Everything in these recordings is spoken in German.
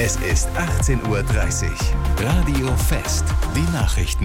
Es ist 18:30 Uhr. Radio Fest. Die Nachrichten.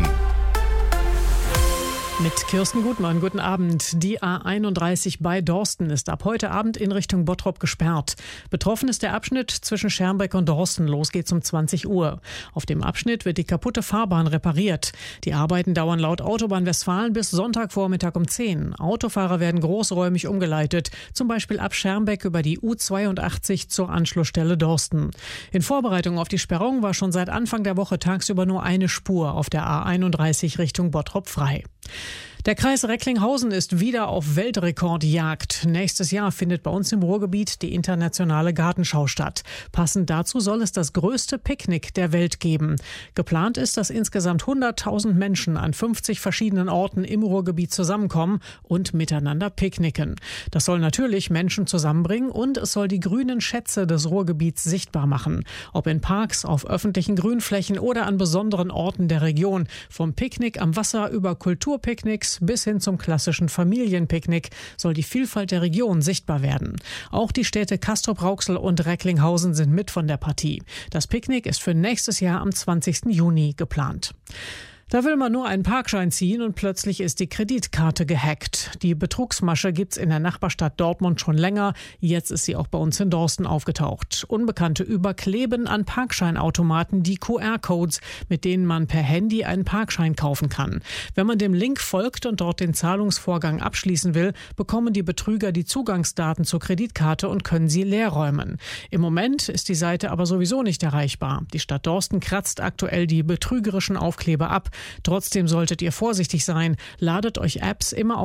Mit Kirsten Gutmann, guten Abend. Die A31 bei Dorsten ist ab heute Abend in Richtung Bottrop gesperrt. Betroffen ist der Abschnitt zwischen Schermbeck und Dorsten. Los geht's um 20 Uhr. Auf dem Abschnitt wird die kaputte Fahrbahn repariert. Die Arbeiten dauern laut Autobahn Westfalen bis Sonntagvormittag um 10. Autofahrer werden großräumig umgeleitet, zum Beispiel ab Schermbeck über die U82 zur Anschlussstelle Dorsten. In Vorbereitung auf die Sperrung war schon seit Anfang der Woche tagsüber nur eine Spur auf der A31 Richtung Bottrop frei. Der Kreis Recklinghausen ist wieder auf Weltrekordjagd. Nächstes Jahr findet bei uns im Ruhrgebiet die internationale Gartenschau statt. Passend dazu soll es das größte Picknick der Welt geben. Geplant ist, dass insgesamt 100.000 Menschen an 50 verschiedenen Orten im Ruhrgebiet zusammenkommen und miteinander picknicken. Das soll natürlich Menschen zusammenbringen und es soll die grünen Schätze des Ruhrgebiets sichtbar machen. Ob in Parks, auf öffentlichen Grünflächen oder an besonderen Orten der Region. Vom Picknick am Wasser über Kulturpicknicks bis hin zum klassischen Familienpicknick soll die Vielfalt der Region sichtbar werden. Auch die Städte Castrop-Rauxel und Recklinghausen sind mit von der Partie. Das Picknick ist für nächstes Jahr am 20. Juni geplant. Da will man nur einen Parkschein ziehen und plötzlich ist die Kreditkarte gehackt. Die Betrugsmasche gibt's in der Nachbarstadt Dortmund schon länger. Jetzt ist sie auch bei uns in Dorsten aufgetaucht. Unbekannte überkleben an Parkscheinautomaten die QR-Codes, mit denen man per Handy einen Parkschein kaufen kann. Wenn man dem Link folgt und dort den Zahlungsvorgang abschließen will, bekommen die Betrüger die Zugangsdaten zur Kreditkarte und können sie leerräumen. Im Moment ist die Seite aber sowieso nicht erreichbar. Die Stadt Dorsten kratzt aktuell die betrügerischen Aufkleber ab. Trotzdem solltet ihr vorsichtig sein. Ladet euch Apps immer